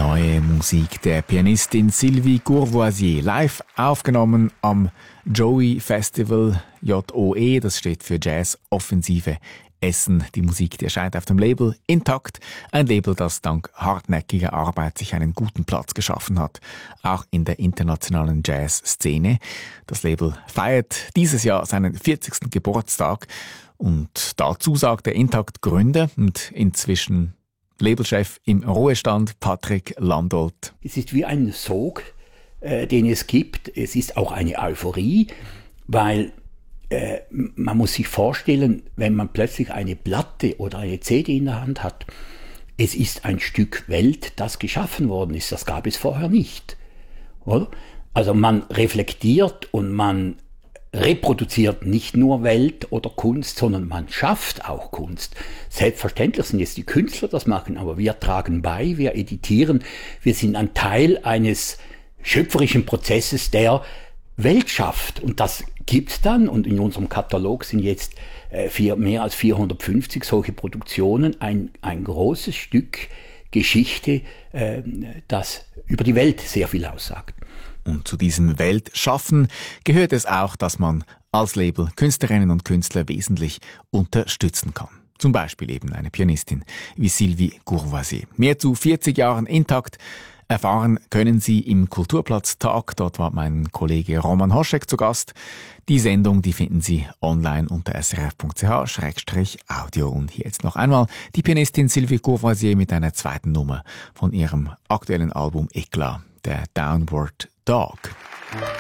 Neue Musik der Pianistin Sylvie Courvoisier, live aufgenommen am Joey Festival, JOE, das steht für Jazz Offensive Essen. Die Musik, die erscheint auf dem Label Intakt, ein Label, das dank hartnäckiger Arbeit sich einen guten Platz geschaffen hat, auch in der internationalen Jazz-Szene. Das Label feiert dieses Jahr seinen 40. Geburtstag und dazu sagt der Intakt-Gründer und inzwischen Labelchef im Ruhestand Patrick Landolt. Es ist wie ein Sog, den es gibt. Es ist auch eine Euphorie, weil man muss sich vorstellen, wenn man plötzlich eine Platte oder eine CD in der Hand hat, es ist ein Stück Welt, das geschaffen worden ist. Das gab es vorher nicht. Oder? Also man reflektiert und man reproduziert nicht nur Welt oder Kunst, sondern man schafft auch Kunst. Selbstverständlich sind jetzt die Künstler das machen, aber wir tragen bei, wir editieren, wir sind ein Teil eines schöpferischen Prozesses, der Welt schafft. Und das gibt's dann, und in unserem Katalog sind jetzt mehr als 450 solche Produktionen, ein großes Stück Geschichte, das über die Welt sehr viel aussagt. Und zu diesem Weltschaffen gehört es auch, dass man als Label Künstlerinnen und Künstler wesentlich unterstützen kann. Zum Beispiel eben eine Pianistin wie Sylvie Courvoisier. Mehr zu 40 Jahren Intakt erfahren können Sie im Kulturplatz-Tag. Dort war mein Kollege Roman Hoschek zu Gast. Die Sendung, die finden Sie online unter srf.ch/audio. Und hier jetzt noch einmal die Pianistin Sylvie Courvoisier mit einer zweiten Nummer von ihrem aktuellen Album Eklat, der Downward Dog.